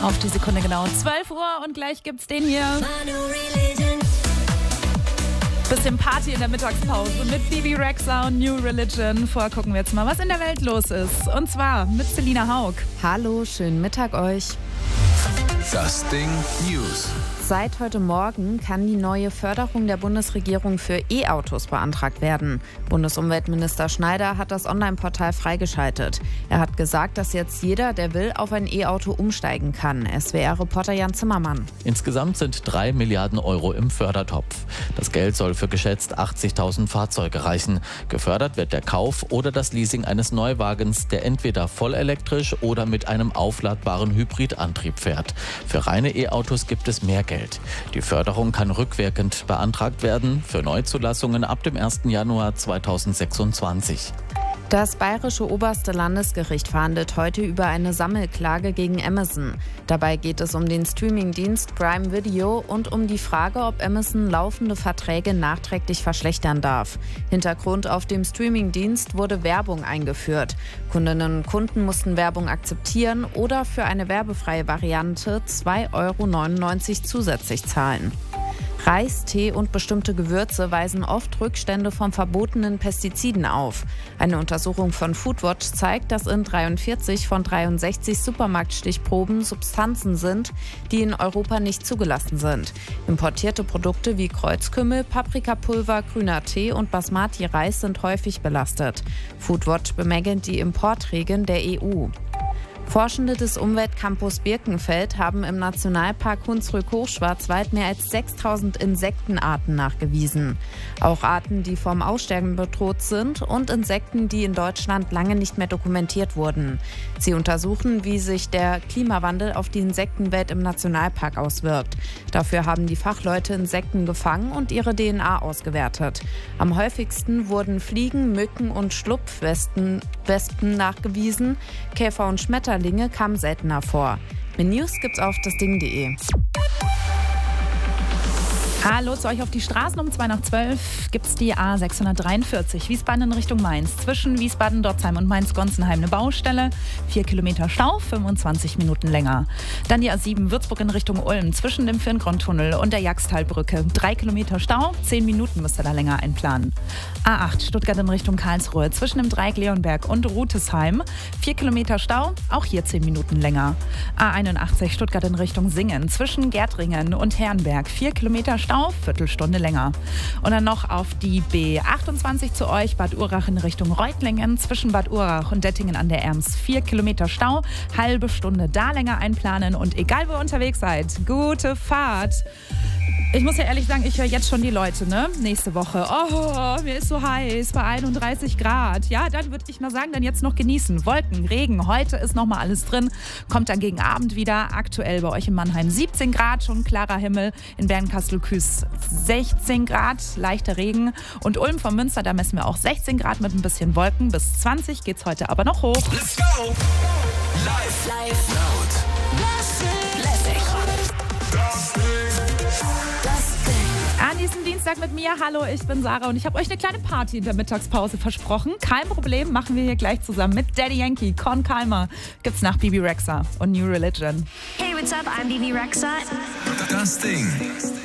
Auf die Sekunde genau 12 Uhr und gleich gibt's den hier. Bisschen Party in der Mittagspause mit Bebe Rexha und New Religion. Vorher gucken wir jetzt mal, was in der Welt los ist. Und zwar mit Selina Haug. Hallo, schönen Mittag euch. Das Ding News. Seit heute Morgen kann die neue Förderung der Bundesregierung für E-Autos beantragt werden. Bundesumweltminister Schneider hat das Online-Portal freigeschaltet. Er hat gesagt, dass jetzt jeder, der will, auf ein E-Auto umsteigen kann. SWR-Reporter Jan Zimmermann. Insgesamt sind 3 Milliarden Euro im Fördertopf. Das Geld soll für geschätzt 80.000 Fahrzeuge reichen. Gefördert wird der Kauf oder das Leasing eines Neuwagens, der entweder vollelektrisch oder mit einem aufladbaren Hybridantrieb fährt. Für reine E-Autos gibt es mehr Geld. Die Förderung kann rückwirkend beantragt werden, für Neuzulassungen ab dem 1. Januar 2026. Das bayerische oberste Landesgericht verhandelt heute über eine Sammelklage gegen Amazon. Dabei geht es um den Streamingdienst Prime Video und um die Frage, ob Amazon laufende Verträge nachträglich verschlechtern darf. Hintergrund: auf dem Streamingdienst wurde Werbung eingeführt. Kundinnen und Kunden mussten Werbung akzeptieren oder für eine werbefreie Variante 2,99 € zusätzlich zahlen. Reis, Tee und bestimmte Gewürze weisen oft Rückstände von verbotenen Pestiziden auf. Eine Untersuchung von Foodwatch zeigt, dass in 43 von 63 Supermarktstichproben Substanzen sind, die in Europa nicht zugelassen sind. Importierte Produkte wie Kreuzkümmel, Paprikapulver, grüner Tee und Basmati-Reis sind häufig belastet. Foodwatch bemängelt die Importregeln der EU. Forschende des Umweltcampus Birkenfeld haben im Nationalpark Hunsrück-Hochschwarzwald mehr als 6.000 Insektenarten nachgewiesen. Auch Arten, die vom Aussterben bedroht sind, und Insekten, die in Deutschland lange nicht mehr dokumentiert wurden. Sie untersuchen, wie sich der Klimawandel auf die Insektenwelt im Nationalpark auswirkt. Dafür haben die Fachleute Insekten gefangen und ihre DNA ausgewertet. Am häufigsten wurden Fliegen, Mücken und Schlupfwespen nachgewiesen. Käfer und Schmetterlinge kamen seltener vor. Mehr News gibt's auf dasding.de. Hallo zu euch auf die Straßen. Um 11:55 gibt es die A643 Wiesbaden in Richtung Mainz. Zwischen Wiesbaden, Dotzheim und Mainz-Gonsenheim eine Baustelle. 4 Kilometer Stau, 25 Minuten länger. Dann die A7 Würzburg in Richtung Ulm. Zwischen dem Firngrundtunnel und der Jagstalbrücke. 3 Kilometer Stau, 10 Minuten müsst ihr da länger einplanen. A8 Stuttgart in Richtung Karlsruhe. Zwischen dem Dreieck Leonberg und Rutesheim. 4 Kilometer Stau, auch hier 10 Minuten länger. A81 Stuttgart in Richtung Singen. Zwischen Gärtringen und Herrenberg. 4 Kilometer Stau, Viertelstunde länger. Und dann noch auf die B28 zu euch, Bad Urach in Richtung Reutlingen. Zwischen Bad Urach und Dettingen an der Erms 4 Kilometer Stau, halbe Stunde da länger einplanen. Und egal wo ihr unterwegs seid, gute Fahrt. Ich muss ja ehrlich sagen, ich höre jetzt schon die Leute, ne? Nächste Woche. Oh, mir ist so heiß, bei 31 Grad. Ja, dann würde ich mal sagen, dann jetzt noch genießen. Wolken, Regen, heute ist noch mal alles drin. Kommt dann gegen Abend wieder. Aktuell bei euch in Mannheim 17 Grad, schon klarer Himmel. In Bernkastel-Kues 16 Grad, leichter Regen. Und Ulm vom Münster, da messen wir auch 16 Grad mit ein bisschen Wolken. Bis 20 geht's heute aber noch hoch. Let's go! Live, laut, lässig. An diesem Dienstag mit mir. Hallo, ich bin Sarah und ich habe euch eine kleine Party in der Mittagspause versprochen. Kein Problem, machen wir hier gleich zusammen mit Daddy Yankee, Con Calma. Gibt's nach Bebe Rexha und New Religion. Hey, what's up? I'm Bebe Rexha. Das Ding.